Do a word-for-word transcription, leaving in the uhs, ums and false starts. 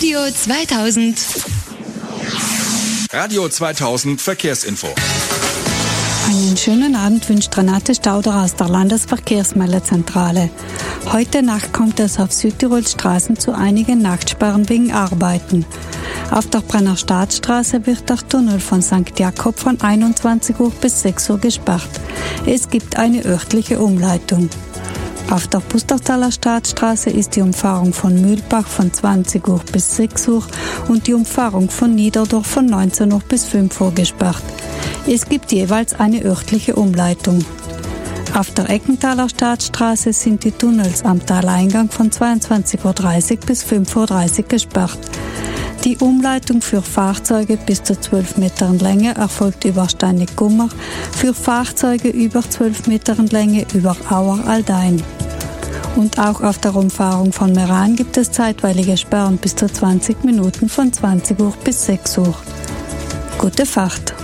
Radio zweitausend. Radio zweitausend Verkehrsinfo. Einen schönen Abend wünscht Renate Stauder aus der Landesverkehrsmeldezentrale. Heute Nacht kommt es auf Südtirols Straßen zu einigen Nachtsperren wegen Arbeiten. Auf der Brenner Staatsstraße wird der Tunnel von Sankt Jakob von einundzwanzig Uhr bis sechs Uhr gesperrt. Es gibt eine örtliche Umleitung. Auf der Pustertaler Staatsstraße ist die Umfahrung von Mühlbach von zwanzig Uhr bis sechs Uhr und die Umfahrung von Niederdorf von neunzehn Uhr bis fünf Uhr gesperrt. Es gibt jeweils eine örtliche Umleitung. Auf der Eckenthaler Staatsstraße sind die Tunnels am Taleingang von zweiundzwanzig Uhr dreißig bis fünf Uhr dreißig gesperrt. Die Umleitung für Fahrzeuge bis zu zwölf Metern Länge erfolgt über Steinig-Gummer, für Fahrzeuge über zwölf Metern Länge über Auer-Aldein. Und auch auf der Umfahrung von Meran gibt es zeitweilige Sperren bis zu zwanzig Minuten von zwanzig Uhr bis sechs Uhr. Gute Fahrt!